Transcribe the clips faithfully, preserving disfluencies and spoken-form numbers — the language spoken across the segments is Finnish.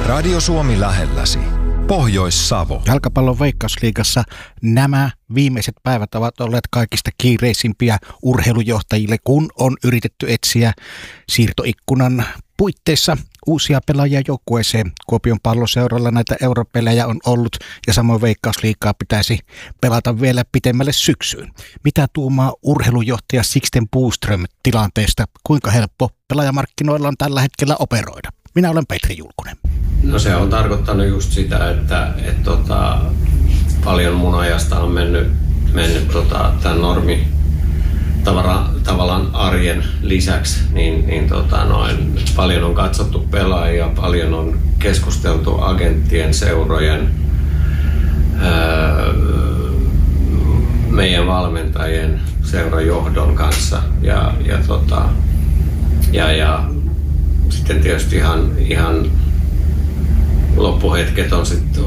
Radio Suomi lähelläsi. Pohjois-Savo. Jalkapallon Veikkausliigassa nämä viimeiset päivät ovat olleet kaikista kiireisimpiä urheilujohtajille, kun on yritetty etsiä siirtoikkunan puitteissa uusia pelaajia joukkueeseen. Kuopion Palloseuralla näitä europelejä on ollut ja samoin Veikkausliigaa pitäisi pelata vielä pitemmälle syksyyn. Mitä tuumaa urheilujohtaja Sixten Boström tilanteesta? Kuinka helppo pelaajamarkkinoilla on tällä hetkellä operoida? Minä olen Petri Julkunen. No se on tarkoittanut just sitä, että et tota, paljon mun ajasta on mennyt, mennyt tota, tämän normi tavara, tavallaan arjen lisäksi, niin, niin tota, noin, paljon on katsottu pelaajia, paljon on keskusteltu agenttien, seurojen, öö, meidän valmentajien, seurajohdon kanssa ja, ja, tota, ja, ja sitten tietysti ihan, ihan loppuhetket on sitten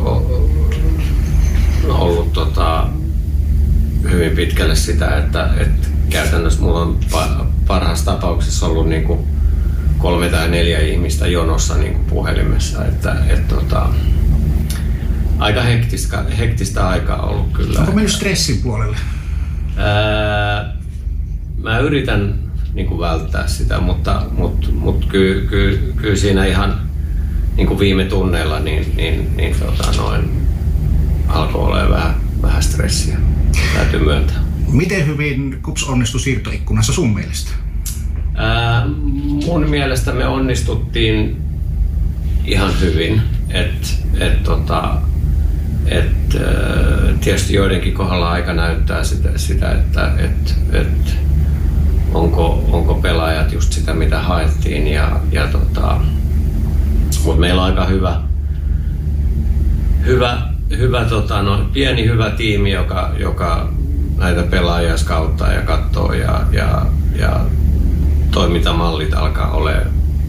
ollut tota, hyvin pitkälle sitä, että et käytännössä mulla on parhaassa tapauksessa ollut niinku kolme tai neljä ihmistä jonossa niinku puhelimessa. Että, et tota, aika hektistä, hektistä aikaa ollut kyllä. Onko mennyt stressin puolelle? Ää, mä yritän niinku välttää sitä, mutta mut, mut kyllä ky, ky siinä ihan niinku viime tunneilla niin, niin, niin tota noin, alkoi olemaan vähän, vähän stressiä. Täytyy myöntää. Miten hyvin KuPS onnistui siirtoikkunassa sun mielestä? Ää, mun mielestä me onnistuttiin ihan hyvin. Et, et, tota, et, ää, tietysti joidenkin kohdalla aika näyttää sitä, sitä että et, et, onko, onko pelaajat just sitä mitä haettiin. Ja, ja tota, mutta meillä on aika hyvä, hyvä, hyvä tota, no, pieni hyvä tiimi, joka, joka näitä pelaajia skauttaa ja katsoo ja, ja, ja toimintamallit alkaa olemaan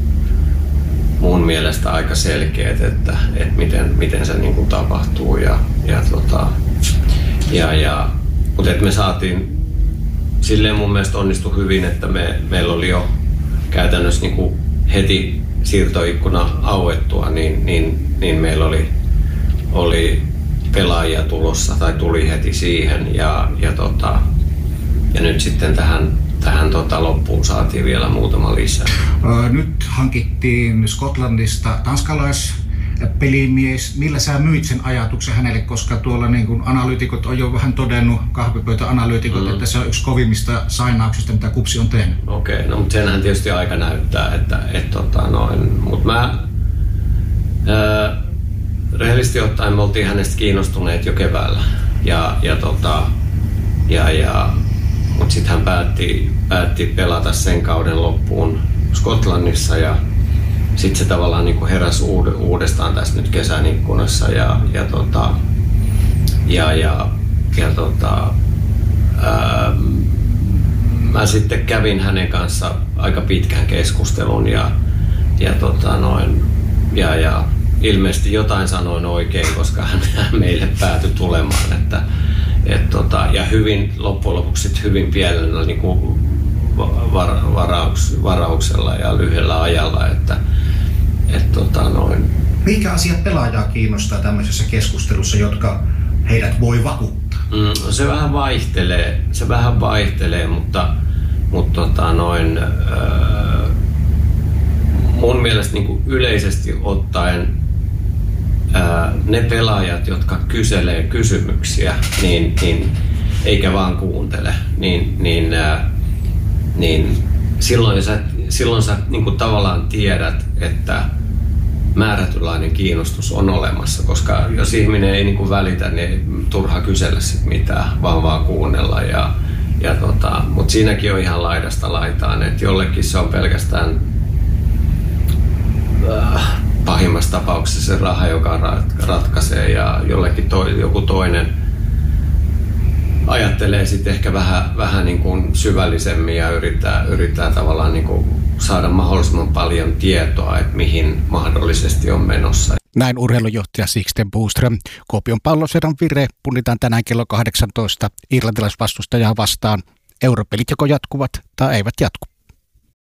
mun mielestä aika selkeät, että, että miten, miten se niin kuin tapahtuu. Ja, ja, tota, ja, ja, mutta että me saatiin, silleen mun mielestä onnistui hyvin, että me, meillä oli jo käytännössä niin kuin heti siirtoikkuna auettua, niin, niin, niin meillä oli, oli pelaajia tulossa tai tuli heti siihen ja, ja, tota, ja nyt sitten tähän, tähän tota loppuun saatiin vielä muutama lisää. Nyt hankittiin Skotlannista tanskalaispelimies. Millä sä myit sen ajatuksen hänelle, koska tuolla niin kuin analyytikot on jo vähän todennut, kahvipöytäanalyytikot, mm. että se on yksi kovimmista sainauksista, mitä KuPS on tehnyt. Okei, okay, no mutta senhän tietysti aika näyttää, että et, tota, noin, mutta mä ää, rehellisesti ottaen me oltiin hänestä kiinnostuneet jo keväällä, ja, ja, tota, ja, ja, mutta sitten hän päätti, päätti pelata sen kauden loppuun Skotlannissa, ja sitten se tavallaan niin kuin heräsi uudestaan tässä nyt kesän ikkunassa, ja, ja, tota, ja, ja, ja tota, ää, mä sitten kävin hänen kanssa aika pitkän keskustelun, ja, ja, tota, noin, ja, ja ilmeisesti jotain sanoin oikein, koska hän meille päätyi tulemaan, että, et tota, ja hyvin, loppujen lopuksi hyvin pienellä niin kuin var, varauks, varauksella ja lyhyellä ajalla, että et, tota, noin. Mitkä asiat pelaajaa kiinnostaa tämmöisessä keskustelussa, jotka heidät voi vakuuttaa? Mm, se vähän vaihtelee, se vähän vaihtelee, mutta, mutta tota, noin, äh, mun mielestä niin kuin yleisesti ottaen ne pelaajat, jotka kyselee kysymyksiä, niin, niin, eikä vaan kuuntele, niin, niin, niin silloin sä, silloin sä niin kuin tavallaan tiedät, että määrätynlainen kiinnostus on olemassa, koska jos ihminen ei niin kuin välitä, niin ei turha kysellä sit mitään, vaan vaan kuunnella. Ja, ja tota, mutta siinäkin on ihan laidasta laitaan, että jollekin se on pelkästään äh, pahimmassa tapauksessa se raha, joka ratkaisee, ja jollekin to, joku toinen ajattelee sitten ehkä vähän, vähän niin kuin syvällisemmin ja yrittää, yrittää tavallaan niin kuin saada mahdollisimman paljon tietoa, että mihin mahdollisesti on menossa. Näin urheilujohtaja Sixten Boström. Kuopion Palloseuran vire punnitaan tänään kello kahdeksantoista irlantilaisvastustajaa vastaan. Europelit joko jatkuvat tai eivät jatku.